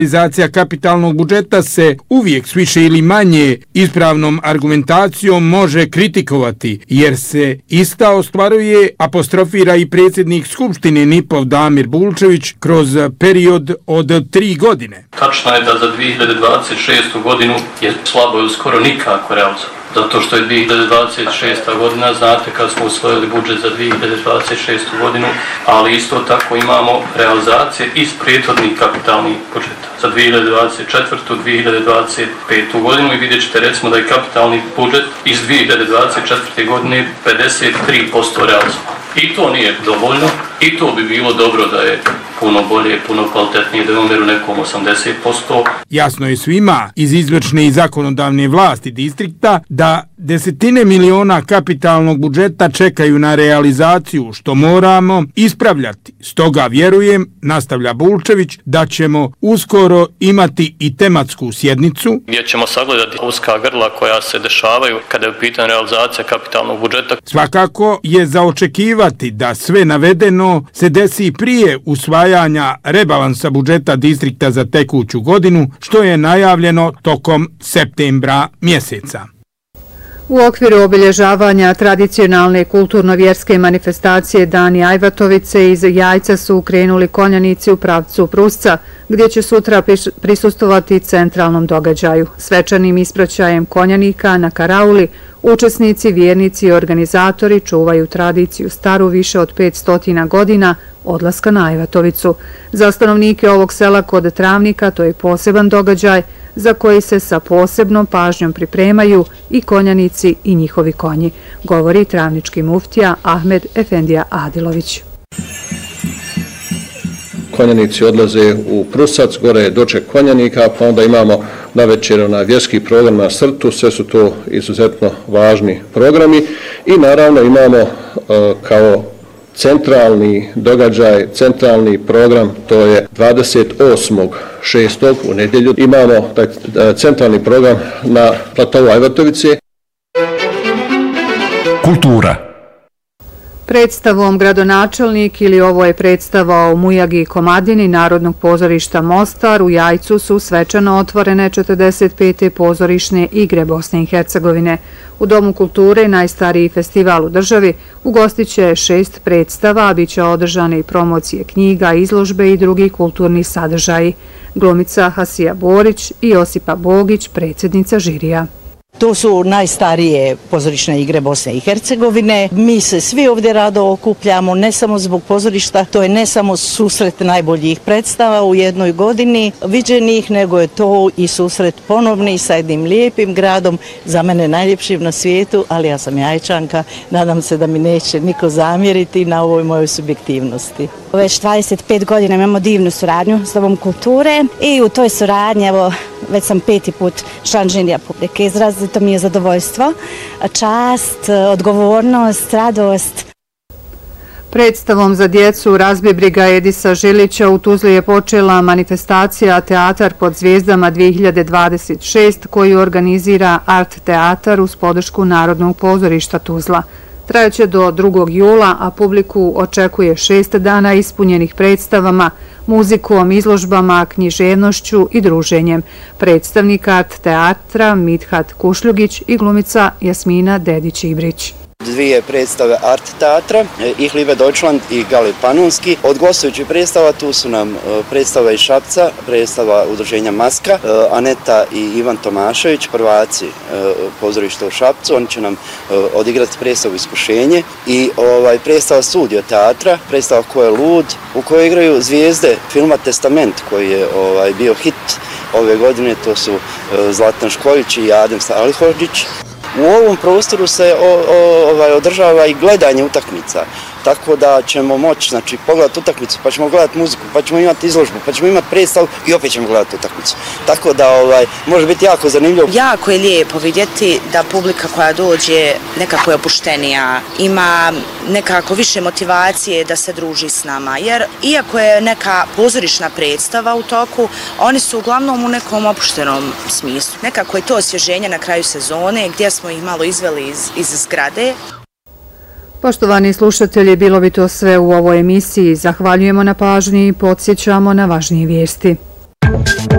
Realizacija kapitalnog budžeta se uvijek s više ili manje ispravnom argumentacijom može kritikovati, jer se ista ostvaruje, apostrofira i predsjednik Skupštine NIP-ov Damir Bulčević kroz period od 3 godine. Tačno je da za 2026. godinu je slabo ili skoro nikako realizovano. Zato što je 2026. godina, znate kad smo usvojili budžet za 2026. godinu, ali isto tako imamo realizacije iz prethodnih kapitalnih budžeta za 2024. 2025. godinu i vidjet ćete recimo da je kapitalni budžet iz 2024. godine 53% realizovan. I to nije dovoljno i to bi bilo dobro da je puno bolje, puno kvalitetnije, da je umjeru nekom 80%. Jasno je svima iz izvršne i zakonodavne vlasti distrikta da desetine miliona kapitalnog budžeta čekaju na realizaciju, što moramo ispravljati. Stoga vjerujem, nastavlja Bulčević, da ćemo uskoro imati i tematsku sjednicu gdje ćemo sagledati uska grla koja se dešavaju kada je u pitanju realizacija kapitalnog budžeta. Svakako je za očekivati da sve navedeno se desi prije usvajanja rebalansa budžeta distrikta za tekuću godinu, što je najavljeno tokom septembra mjeseca. U okviru obilježavanja tradicionalne kulturno-vjerske manifestacije Dani Ajvatovice iz Jajca su krenuli konjanici u pravcu Prusca, gdje će sutra prisustvovati centralnom događaju. Svečanim ispraćajem konjanika na karauli učesnici, vjernici i organizatori čuvaju tradiciju staru više od 500 godina odlaska na Ajvatovicu. Za stanovnike ovog sela kod Travnika to je poseban događaj za koji se sa posebnom pažnjom pripremaju i konjanici i njihovi konji, govori travnički muftija Ahmed Efendija Adilović. Konjanici odlaze u Prusac, gore je doček konjanika, pa onda imamo na večer vjerski program na Srtu, sve su to izuzetno važni programi i naravno imamo kao centralni događaj, centralni program, to je 28.6. u nedjelju. Imamo taj centralni program na platovu Ajvatovice. Kultura. Predstavom Gradonačelnik ili ovo je predstava o Mujagi Komadini Narodnog pozorišta Mostar u Jajcu su svečano otvorene 45. pozorišne igre Bosne i Hercegovine. U Domu kulture, najstariji festival u državi, ugostit će 6 predstava, a bit će održane i promocije knjiga, izložbe i drugi kulturni sadržaji. Glumica Hasija Borić i Josipa Bogić, predsjednica žirija. To su najstarije pozorišne igre Bosne i Hercegovine. Mi se svi ovdje rado okupljamo, ne samo zbog pozorišta, to je ne samo susret najboljih predstava u jednoj godini viđenih, nego je to i susret ponovni sa jednim lijepim gradom, za mene najljepšim na svijetu, ali ja sam Jajčanka, nadam se da mi neće niko zamjeriti na ovoj mojoj subjektivnosti. Već 25 godina imamo divnu suradnju s Domom kulture i u toj suradnji, evo, već sam 5. put član žirija publike. Izrazito mi je zadovoljstvo, čast, odgovornost, radost. Predstavom za djecu Razbi briga Edisa Žilića u Tuzli je počela manifestacija Teatar pod zvijezdama 2026 koju organizira Art Teatar uz podršku Narodnog pozorišta Tuzla. Trajaće do 2. jula, a publiku očekuje 6 dana ispunjenih predstavama, muzikom, izložbama, književnošću i druženjem. Predstavnik Art Teatra Midhat Kušljugić i glumica Jasmina Dedić-Ibrić. 2 predstave Art Teatra, Ich liebe Deutschland i Galeb Panonski. Od gostujućih predstava tu su nam predstava iz Šapca, predstava udruženja Maska, Aneta i Ivan Tomašević, prvaci pozorišta u Šapcu. Oni će nam odigrati predstavu Iskušenje i predstava Studio Teatra, predstava Ko je lud, u kojoj igraju zvijezde filma Testament koji je bio hit ove godine, to su Zlatan Školjić i Adem Alihođić. U ovom prostoru se održava i gledanje utakmica, tako da ćemo moći pogledati utakmicu, pa ćemo gledati muziku, pa ćemo imati izložbu, pa ćemo imati predstavu i opet ćemo gledati utakmicu. Tako da može biti jako zanimljivo. Jako je lijepo vidjeti da publika koja dođe nekako je opuštenija, ima nekako više motivacije da se druži s nama, jer iako je neka pozorišna predstava u toku, oni su uglavnom u nekom opuštenom smislu. Nekako je to osvježenje na kraju sezone gdje smo ih malo izveli iz zgrade. Poštovani slušatelji, bilo bi to sve u ovoj emisiji. Zahvaljujemo na pažnji i podsjećamo na važnije vijesti.